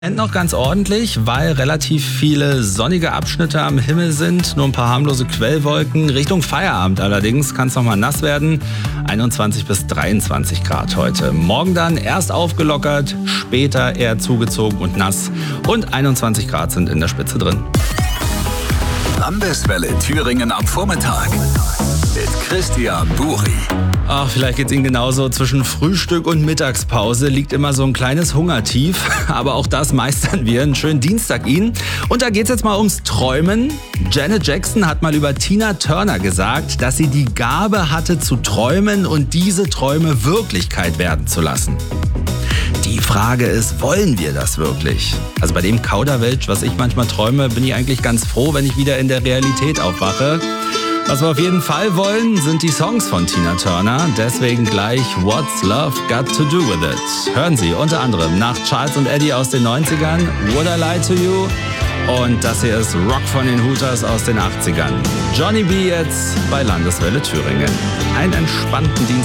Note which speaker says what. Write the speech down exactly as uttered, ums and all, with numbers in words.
Speaker 1: Noch ganz ordentlich, weil relativ viele sonnige Abschnitte am Himmel sind. Nur ein paar harmlose Quellwolken. Richtung Feierabend allerdings kann es nochmal nass werden. einundzwanzig bis dreiundzwanzig Grad heute. Morgen dann erst aufgelockert, später eher zugezogen und nass. Und einundzwanzig Grad sind in der Spitze drin.
Speaker 2: Landeswelle Thüringen am Vormittag mit Christian Buri.
Speaker 1: Ach, vielleicht geht's Ihnen genauso. Zwischen Frühstück und Mittagspause liegt immer so ein kleines Hungertief. Aber auch das meistern wir. Einen schönen Dienstag Ihnen. Und da geht's jetzt mal ums Träumen. Janet Jackson hat mal über Tina Turner gesagt, dass sie die Gabe hatte zu träumen und diese Träume Wirklichkeit werden zu lassen. Die Frage ist, wollen wir das wirklich? Also bei dem Kauderwelsch, was ich manchmal träume, bin ich eigentlich ganz froh, wenn ich wieder in der Realität aufwache. Was wir auf jeden Fall wollen, sind die Songs von Tina Turner. Deswegen gleich What's Love Got to Do With It? Hören Sie unter anderem nach Charles und Eddie aus den neunzigern, Would I Lie to You? Und das hier ist Rock von den Hooters aus den achtzigern. Johnny B. jetzt bei Landeswelle Thüringen. Einen entspannten Dienstag.